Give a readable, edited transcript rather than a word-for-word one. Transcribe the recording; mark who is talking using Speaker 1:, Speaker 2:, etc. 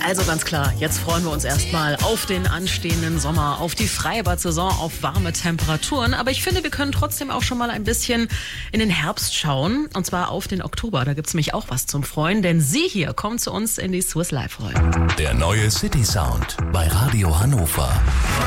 Speaker 1: Also ganz klar, jetzt freuen wir uns erstmal auf den anstehenden Sommer, auf die Freibad-Saison, auf warme Temperaturen. Aber ich finde, wir können trotzdem auch schon mal ein bisschen in den Herbst schauen. Und zwar auf den Oktober. Da gibt es nämlich auch was zum Freuen, denn Sie hier kommen zu uns in die Swiss Life Hall.
Speaker 2: Der neue City Sound bei Radio Hannover.